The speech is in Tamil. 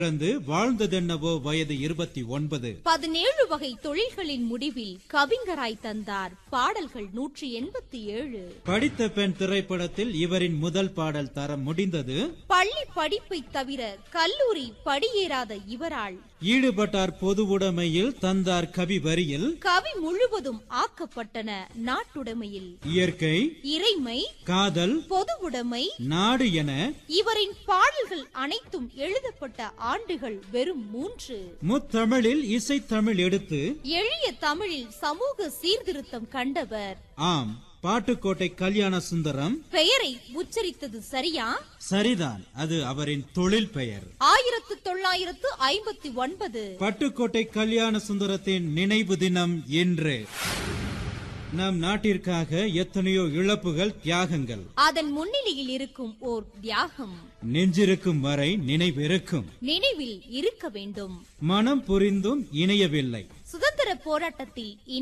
பிறந்து வாழ்ந்ததென்னவோ வயது 29. 17 வகை தொழில்களின் முடிவில் கவிஞராய் தந்தார் பாடல்கள் 187. படித்த பெண் திரைப்படத்தில் இவரின் முதல் பாடல் தர முடிந்தது. பள்ளி படிப்பை தவிர கல்லூரி படியேறாத இவரால் ஈடுபட்டார் பொது உடைமையில், தந்தார் கவி வரியில். கவி முழுவதும் ஆக்கப்பட்டன நாட்டுடைமையில். இயற்கை, இறைமை, காதல், பொது உடைமை, நாடு என இவரின் பாடல்கள் அனைத்தும் எழுதப்பட்ட ஆண்டுகள் வெறும் 3. முத்தமிழில் இசைத்தமிழ் எடுத்து எளிய தமிழில் சமூக சீர்திருத்தம் கண்டவர். ஆம், பாட்டுக்கோட்டை கல்யாண சுந்தரம். பெயரை உச்சரித்தது சரியா? சரிதான், அது அவரின் தொழில் பெயர். 1959 பட்டுக்கோட்டை கல்யாண சுந்தரத்தின் நினைவு தினம் இன்று. நம் நாட்டிற்காக எத்தனையோ இழப்புகள், தியாகங்கள். அதன் முன்னிலையில் இருக்கும் ஓர் தியாகம் நெஞ்சிருக்கும் வரை நினைவிருக்கும். நினைவில் இருக்க வேண்டும். மனம் புரிந்தும் இணையவில்லை. சுதந்திர போராட்டத்தில்